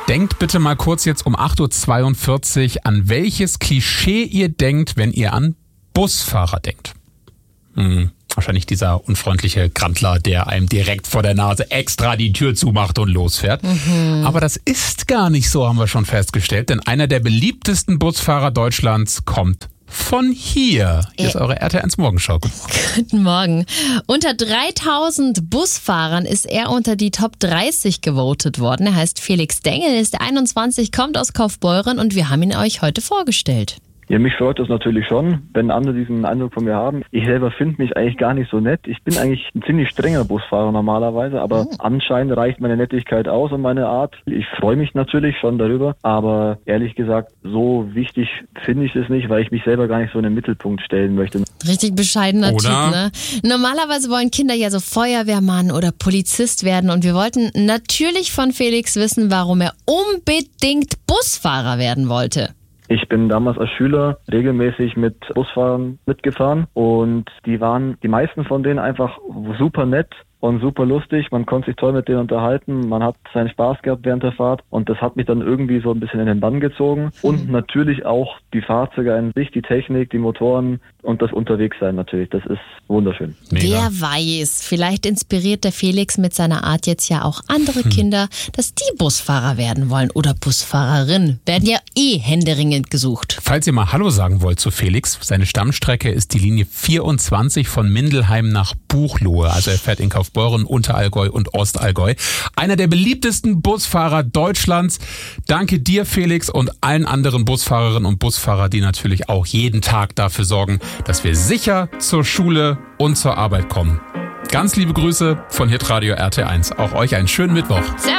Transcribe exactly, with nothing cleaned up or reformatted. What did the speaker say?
Denkt bitte mal kurz jetzt um acht Uhr zweiundvierzig, an welches Klischee ihr denkt, wenn ihr an Busfahrer denkt. Hm, wahrscheinlich dieser unfreundliche Grantler, der einem direkt vor der Nase extra die Tür zumacht und losfährt. Mhm. Aber das ist gar nicht so, haben wir schon festgestellt, denn einer der beliebtesten Busfahrer Deutschlands kommt von hier. Hier ist eure R T eins Morgenschau. Guten Morgen. Unter dreitausend Busfahrern ist er unter die Top dreißig gewotet worden. Er heißt Felix Dengel, ist einundzwanzig, kommt aus Kaufbeuren und wir haben ihn euch heute vorgestellt. Ja, mich freut das natürlich schon, wenn andere diesen Eindruck von mir haben. Ich selber finde mich eigentlich gar nicht so nett. Ich bin eigentlich ein ziemlich strenger Busfahrer normalerweise, aber oh. anscheinend reicht meine Nettigkeit aus und meine Art. Ich freue mich natürlich schon darüber, aber ehrlich gesagt, so wichtig finde ich es nicht, weil ich mich selber gar nicht so in den Mittelpunkt stellen möchte. Richtig bescheidener Typ, ne? Normalerweise wollen Kinder ja so Feuerwehrmann oder Polizist werden und wir wollten natürlich von Felix wissen, warum er unbedingt Busfahrer werden wollte. Ich bin damals als Schüler regelmäßig mit Busfahrern mitgefahren und die waren, die meisten von denen einfach super nett und super lustig. Man konnte sich toll mit denen unterhalten, man hat seinen Spaß gehabt während der Fahrt und das hat mich dann irgendwie so ein bisschen in den Bann gezogen. Und mhm. natürlich auch die Fahrzeuge an sich, die Technik, die Motoren und das Unterwegssein natürlich. Das ist wunderschön. Mega. Wer weiß, vielleicht inspiriert der Felix mit seiner Art jetzt ja auch andere hm. Kinder, dass die Busfahrer werden wollen oder Busfahrerin. Werden ja eh händeringend gesucht. Falls ihr mal Hallo sagen wollt zu Felix, seine Stammstrecke ist die Linie vierundzwanzig von Mindelheim nach Buchloe. Also er fährt in Kaufbeuren, Unterallgäu und Ostallgäu. Einer der beliebtesten Busfahrer Deutschlands. Danke dir, Felix, und allen anderen Busfahrerinnen und Busfahrer, die natürlich auch jeden Tag dafür sorgen, dass wir sicher zur Schule und zur Arbeit kommen. Ganz liebe Grüße von Hitradio R T eins. Auch euch einen schönen Mittwoch. Servus.